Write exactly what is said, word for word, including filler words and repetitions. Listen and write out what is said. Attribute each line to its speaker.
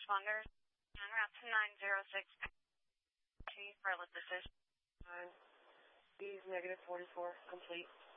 Speaker 1: responders. En route to nine zero six. Pilot decision.
Speaker 2: Nine. Ease negative forty-four. Complete.